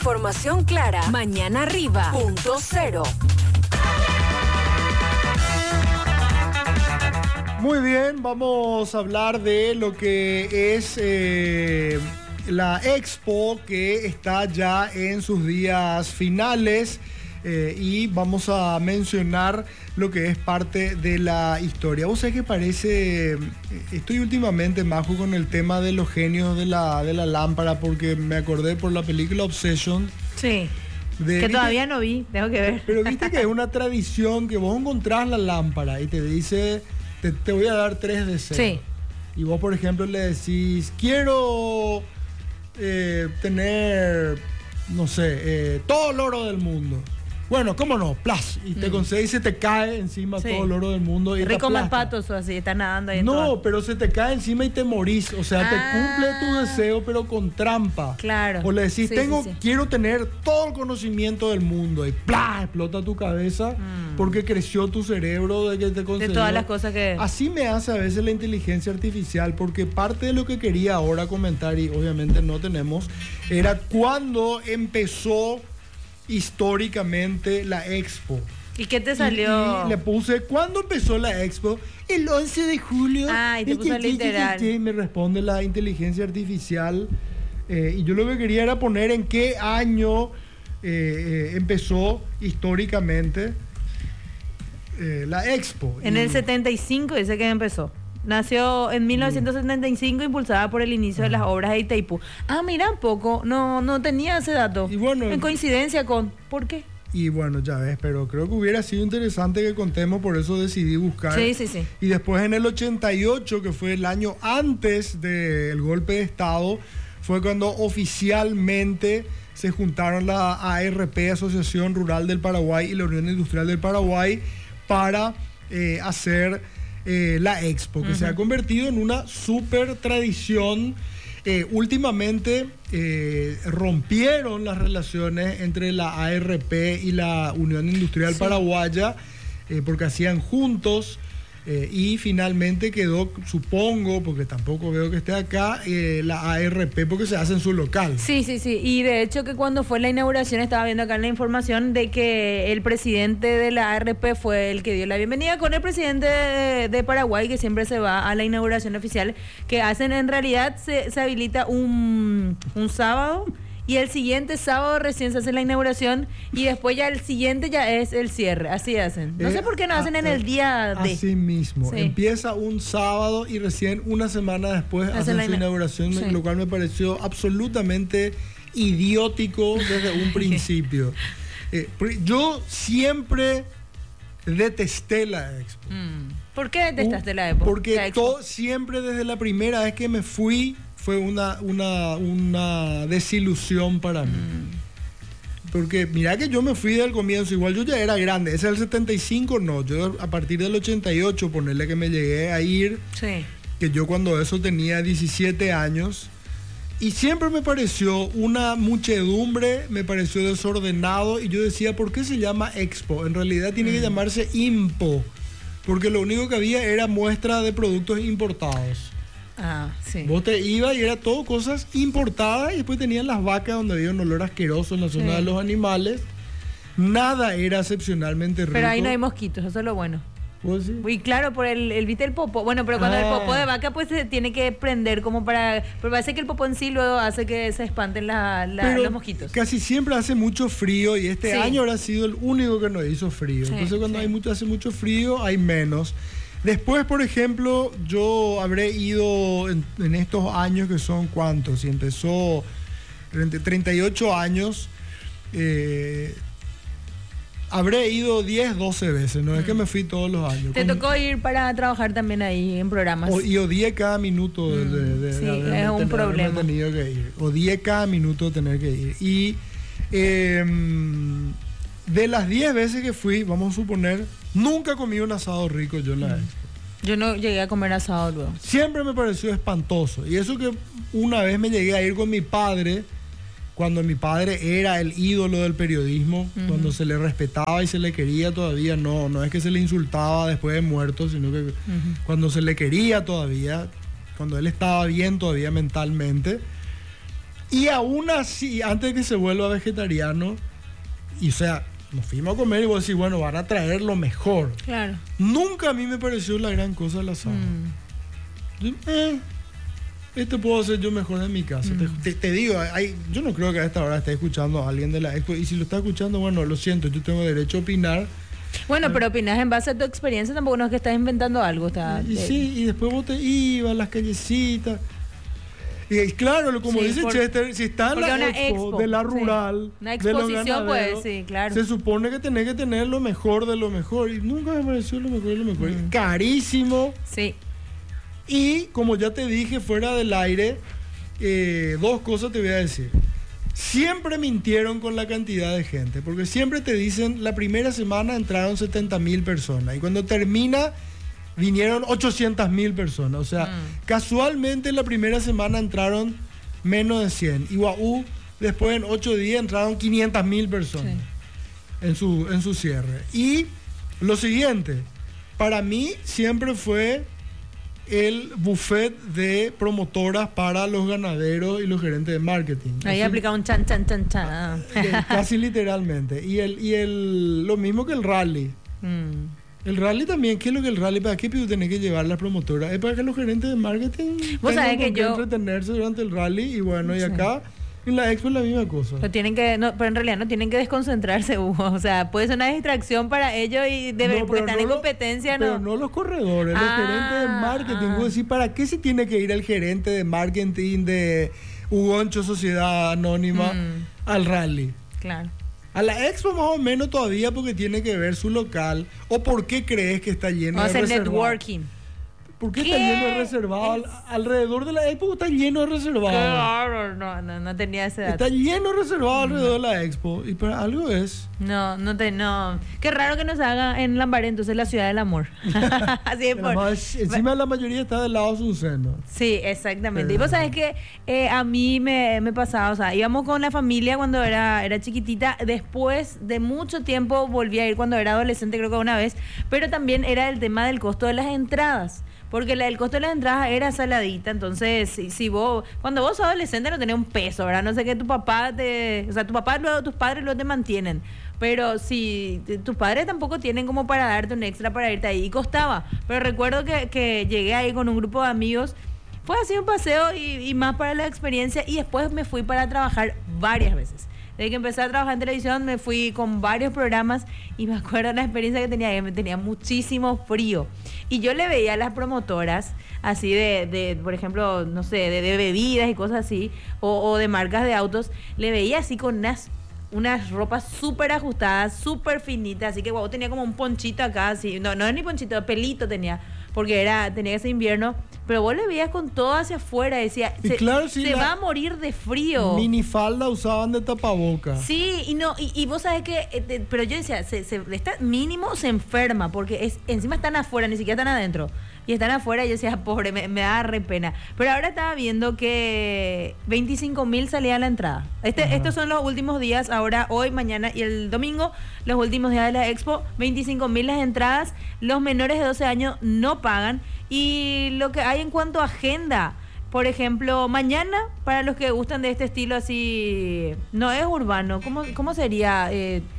Información clara. Mañana arriba. Punto cero. Muy bien, vamos a hablar de lo que es la Expo, que está ya en sus días finales. Y vamos a mencionar lo que es parte de la historia. Vos sabés que parece, estoy últimamente majo con el tema de los genios de la lámpara, porque me acordé por la película Obsession. Sí, que todavía no vi, tengo que ver. Pero viste que es una tradición que vos encontrás la lámpara y te dice, te voy a dar 3 deseos. Sí. Y vos, por ejemplo, le decís, quiero tener, no sé, todo el oro del mundo. Bueno, ¿cómo no? Plas. Y te concede y se te cae encima todo el oro del mundo. Y rico más patos o así, están nadando ahí. No, pero se te cae encima y te morís. O sea, te cumple tu deseo, pero con trampa. Claro. O le decís, quiero tener todo el conocimiento del mundo. Y ¡plá! Explota tu cabeza porque creció tu cerebro de que te concedió. De todas las cosas que... Así me hace a veces la inteligencia artificial, porque parte de lo que quería ahora comentar, y obviamente no tenemos, era cuando empezó históricamente la Expo. ¿Y qué te salió? Y le puse, ¿cuándo empezó la Expo? El 11 de julio. Ah, y te puso literal. Me responde la inteligencia artificial. Y yo lo que quería era poner en qué año empezó históricamente la Expo. En el 75 dice que empezó. Nació en 1975, impulsada por el inicio de las obras de Itaipú. Ah, mira un poco, no tenía ese dato. Y bueno, en coincidencia con... ¿Por qué? Y bueno, ya ves, pero creo que hubiera sido interesante que contemos, por eso decidí buscar. Sí. Y después en el 88, que fue el año antes del golpe de Estado, fue cuando oficialmente se juntaron la ARP, Asociación Rural del Paraguay, y la Unión Industrial del Paraguay para hacer la Expo, que se ha convertido en una super tradición. Últimamente rompieron las relaciones entre la ARP y la Unión Industrial Paraguaya, porque hacían juntos, y finalmente quedó, supongo, porque tampoco veo que esté acá, la ARP, porque se hace en su local. Sí, y de hecho que cuando fue la inauguración, estaba viendo acá en la información de que el presidente de la ARP fue el que dio la bienvenida con el presidente de Paraguay, que siempre se va a la inauguración oficial, que hacen en realidad, se habilita un sábado, y el siguiente sábado recién se hace la inauguración, y después ya el siguiente ya es el cierre. Así hacen. No sé por qué no hacen en el día de... Así mismo. Sí. Empieza un sábado y recién una semana después hacen su inauguración, lo cual me pareció absolutamente idiótico desde un principio. Yo siempre detesté la Expo. ¿Por qué detestaste la Expo? Porque siempre desde la primera vez que me fui fue una desilusión para mí. Porque mira que yo me fui del comienzo, igual yo ya era grande, ese es el 75, no, yo a partir del 88, ponerle que me llegué a ir, que yo cuando eso tenía 17 años, y siempre me pareció una muchedumbre, me pareció desordenado, y yo decía, ¿por qué se llama Expo? En realidad tiene que llamarse Impo, porque lo único que había era muestra de productos importados. Vos te ibas y era todo cosas importadas, y después tenían las vacas donde había un olor asqueroso en la zona de los animales. Nada era excepcionalmente rico. Pero ahí no hay mosquitos, eso es lo bueno. ¿Vos sí? Y claro, por ¿viste el popó? Bueno, pero cuando el popó de vaca pues se tiene que prender como para... Pero parece que el popó en sí luego hace que se espanten los mosquitos. Casi siempre hace mucho frío, y este año habrá sido el único que no hizo frío. Entonces cuando hace mucho frío hay menos. Después, por ejemplo, yo habré ido en estos años que son ¿cuántos? Si empezó 38 años, habré ido 10, 12 veces, no es que me fui todos los años. ¿Te tocó ir para trabajar también ahí en programas? Y odié cada minuto de es un problema. Tenido que ir. Odié cada minuto de tener que ir. Y de las 10 veces que fui, vamos a suponer, nunca comí un asado rico yo en la Expo. Yo no llegué a comer asado luego. Siempre me pareció espantoso. Y eso que una vez me llegué a ir con mi padre, cuando mi padre era el ídolo del periodismo, cuando se le respetaba y se le quería todavía, no es que se le insultaba después de muerto, sino que cuando se le quería todavía, cuando él estaba bien todavía mentalmente. Y aún así, antes de que se vuelva vegetariano, y o sea, nos fuimos a comer y vos decís, bueno, van a traer lo mejor. Claro. Nunca a mí me pareció la gran cosa el asado. Yo, esto puedo hacer yo mejor en mi casa. Te digo, yo no creo que a esta hora esté escuchando a alguien de la expo. Y si lo está escuchando, bueno, lo siento, yo tengo derecho a opinar. Bueno, pero opinas en base a tu experiencia, tampoco no es que estás inventando algo. Sí, y después vos te ibas a las callecitas. Y claro, como dice Chester, si está en la expo de la rural, una exposición, pues sí, claro. Se supone que tenés que tener lo mejor de lo mejor. Y nunca me pareció lo mejor de lo mejor. Carísimo. Sí. Y como ya te dije fuera del aire, dos cosas te voy a decir. Siempre mintieron con la cantidad de gente, porque siempre te dicen, la primera semana entraron 70.000 personas y cuando termina vinieron 800.000 personas. O sea, casualmente la primera semana entraron menos de 100. Y Guau, después en 8 días entraron 500.000 personas en su cierre. Y lo siguiente, para mí siempre fue el buffet de promotoras para los ganaderos y los gerentes de marketing. Ahí aplica un chan. Casi literalmente. Lo mismo que el rally. El rally también, ¿qué es lo que el rally? ¿Para qué tenés que llevar las promotoras? Es para que los gerentes de marketing tengan que entretenerse durante el rally. Y bueno, y acá en la expo es la misma cosa. Pero en realidad no tienen que desconcentrarse, Hugo. O sea, puede ser una distracción para ellos y porque están en competencia, Pero no los corredores, los gerentes de marketing. Vos decís, ¿para qué se tiene que ir el gerente de marketing de Hugoncho Sociedad Anónima al rally? Claro. A la expo más o menos todavía porque tiene que ver su local. ¿O por qué crees que está lleno de reservados? Networking. ¿Por qué está lleno de reservados? Alrededor de la expo está lleno de reservados. Claro, no tenía ese dato. Está lleno de reservados alrededor de la expo. Y para algo es. No. Qué raro que nos haga en Lambaré, entonces la ciudad del amor. Así es encima la mayoría está del lado Azuceno. Sí, exactamente. Y vos sabés que a mí me pasaba, o sea, íbamos con la familia cuando era chiquitita. Después de mucho tiempo volví a ir cuando era adolescente, creo que una vez. Pero también era el tema del costo de las entradas. Porque el costo de las entradas era saladita, entonces cuando vos sos adolescente no tenés un peso, ¿verdad? No sé qué tu papá luego tus padres luego te mantienen, pero si tus padres tampoco tienen como para darte un extra para irte ahí, y costaba. Pero recuerdo que llegué ahí con un grupo de amigos, fue así un paseo y más para la experiencia, y después me fui para trabajar varias veces. Desde que empecé a trabajar en televisión me fui con varios programas y me acuerdo la experiencia que tenía muchísimo frío. Y yo le veía a las promotoras así de por ejemplo, no sé, de bebidas y cosas así, o de marcas de autos, le veía así con unas ropas súper ajustadas, súper finitas, así que guau, tenía como un ponchito acá, así, no es ni ponchito, pelito tenía, porque tenía ese invierno, pero vos le veías con todo hacia afuera, decía, se va a morir de frío. Minifalda usaban de tapaboca. Sí, y vos sabés que, pero yo decía, mínimo se enferma, porque encima están afuera, ni siquiera están adentro. Y están afuera y yo decía, pobre, me da re pena. Pero ahora estaba viendo que 25.000 salía a la entrada. Estos son los últimos días, ahora, hoy, mañana y el domingo, los últimos días de la expo. 25.000 las entradas. Los menores de 12 años no pagan. Y lo que hay en cuanto a agenda, por ejemplo, mañana, para los que gustan de este estilo así, no es urbano, ¿cómo sería?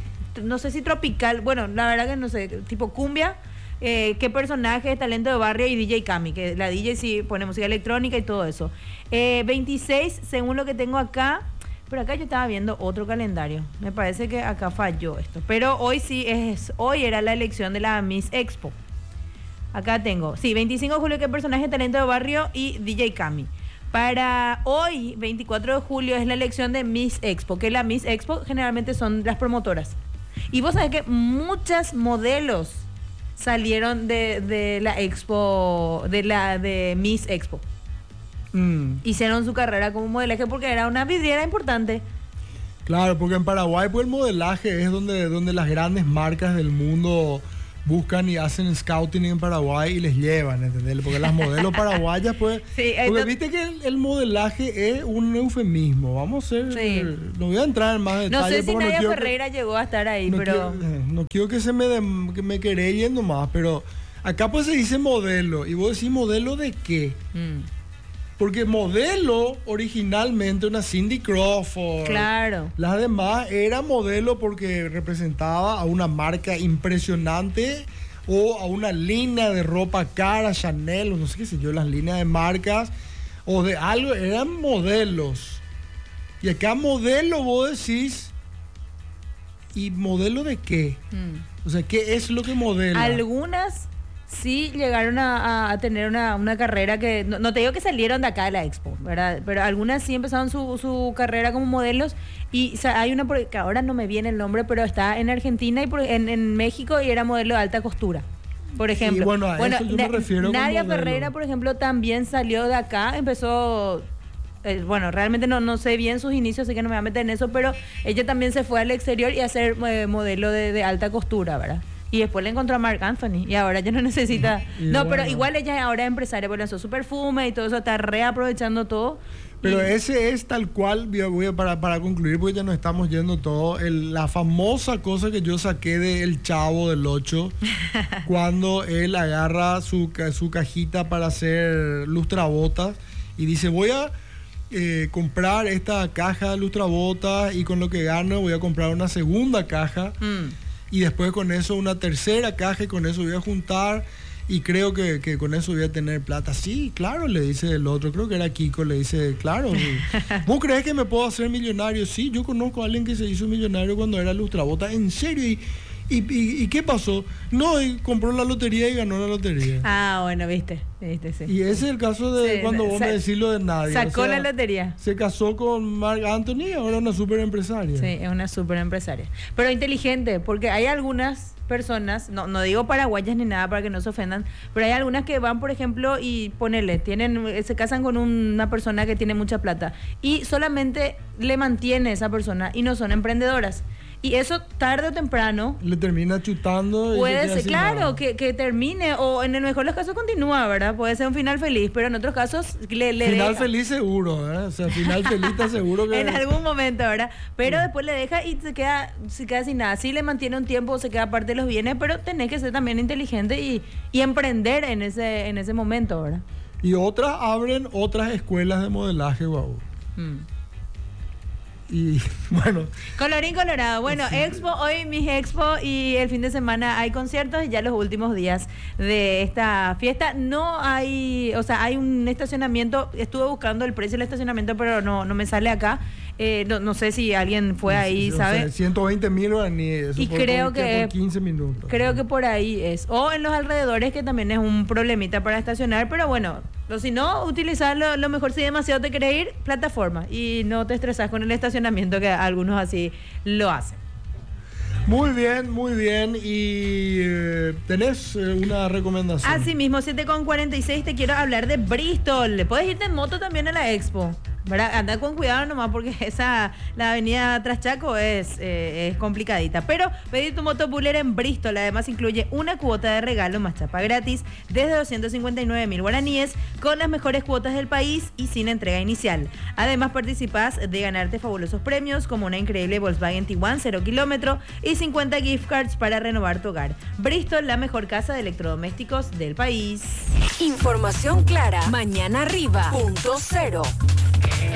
No sé si tropical, bueno, la verdad que no sé, tipo cumbia. ¿Qué personaje es talento de barrio? Y DJ Cami, que la DJ sí pone música electrónica y todo eso. 26, según lo que tengo acá, pero acá yo estaba viendo otro calendario. Me parece que acá falló esto. Pero hoy hoy era la elección de la Miss Expo. Acá tengo, 25 de julio, ¿qué personaje es talento de barrio? Y DJ Cami. Para hoy, 24 de julio, es la elección de Miss Expo, que la Miss Expo generalmente son las promotoras. Y vos sabés que muchas modelos salieron de la expo, de Miss Expo. Hicieron su carrera como modelaje porque era una vidriera importante. Claro, porque en Paraguay pues el modelaje es donde las grandes marcas del mundo buscan y hacen scouting en Paraguay y les llevan, ¿entendés? Porque las modelos paraguayas pues... Sí, porque viste que el modelaje es un eufemismo. Vamos a ser... Sí. No voy a entrar en más detalles. No sé si Nadia Ferreira llegó a estar ahí, pero... No quiero que que me quede yendo más, pero acá pues se dice modelo. Y vos decís, ¿modelo de qué? Porque modelo originalmente una Cindy Crawford. Claro. Las demás era modelo porque representaba a una marca impresionante o a una línea de ropa cara, Chanel, o no sé qué sé yo, las líneas de marcas o de algo, eran modelos. Y acá modelo vos decís, ¿y modelo de qué? O sea, ¿qué es lo que modela? Algunas sí llegaron a tener una carrera que, no te digo que salieron de acá de la Expo, ¿verdad? Pero algunas sí empezaron su carrera como modelos y hay una que ahora no me viene el nombre, pero está en Argentina y en México y era modelo de alta costura, por ejemplo. Y bueno, a eso yo me refiero con Nadia modelo. Ferreira, por ejemplo, también salió de acá, empezó... bueno, realmente no sé bien sus inicios, así que no me voy a meter en eso, pero ella también se fue al exterior y a hacer modelo de alta costura, ¿verdad? Y después le encontró a Marc Anthony y ahora ya no necesita... No, bueno. Pero igual ella ahora es empresaria, pues lanzó su perfume y todo eso, está reaprovechando todo. Pero ese es tal cual, para concluir, porque ya nos estamos yendo todo, la famosa cosa que yo saqué del Chavo del 8, cuando él agarra su cajita para hacer lustrabotas y dice, voy a comprar esta caja de lustrabotas y con lo que gano voy a comprar una segunda caja y después con eso una tercera caja y con eso voy a juntar y creo que con eso voy a tener plata. Sí, claro, le dice el otro, creo que era Kiko, le dice, claro, ¿vos crees que me puedo hacer millonario? Sí, yo conozco a alguien que se hizo millonario cuando era lustrabotas, en serio, ¿Y qué pasó? No, compró la lotería y ganó la lotería. Ah, bueno, viste, sí. Y ese es el caso de cuando vos me decís lo de Nadia. Sacó la lotería. Se casó con Marc Anthony y ahora es una súper empresaria. Sí, es una súper empresaria. Pero inteligente, porque hay algunas personas, no digo paraguayas ni nada para que no se ofendan, pero hay algunas que van, por ejemplo, y se casan con una persona que tiene mucha plata y solamente le mantiene esa persona y no son emprendedoras. Y eso tarde o temprano le termina chutando. Puede ser, claro, que termine, o en el mejor de los casos continúa, ¿verdad? Puede ser un final feliz, pero en otros casos le final deja. Feliz seguro, ¿eh? O sea, final feliz está seguro que... En algún momento, ¿verdad? Pero después le deja y se queda sin nada. Sí le mantiene un tiempo, se queda parte de los bienes, pero tenés que ser también inteligente y emprender en ese momento, ¿verdad? Y otras abren otras escuelas de modelaje, guau. Y bueno, colorín colorado. Bueno, sí. Expo, hoy mis Expo y el fin de semana hay conciertos y ya los últimos días de esta fiesta no hay, o sea, hay un estacionamiento. Estuve buscando el precio del estacionamiento, pero no me sale acá. No sé si alguien fue ahí, ¿sabe? O sea, 120,000 guaraníes. Y creo que por 15 minutos. Creo que por ahí es. O en los alrededores, que también es un problemita para estacionar, pero bueno, o si no, utilizarlo, lo mejor si demasiado te querés ir, plataforma. Y no te estresás con el estacionamiento, que algunos así lo hacen. Muy bien. Y ¿tenés una recomendación? Así mismo, 7:46, te quiero hablar de Bristol. Puedes irte en moto también a la Expo, ¿verdad? Anda con cuidado nomás porque la avenida tras Chaco es complicadita. Pero pedir tu moto Buller en Bristol además incluye una cuota de regalo más chapa gratis desde 259,000 guaraníes con las mejores cuotas del país y sin entrega inicial. Además participás de ganarte fabulosos premios como una increíble Volkswagen Tiguan 0 kilómetro y 50 gift cards para renovar tu hogar. Bristol, la mejor casa de electrodomésticos del país. Información clara. Mañana arriba. .0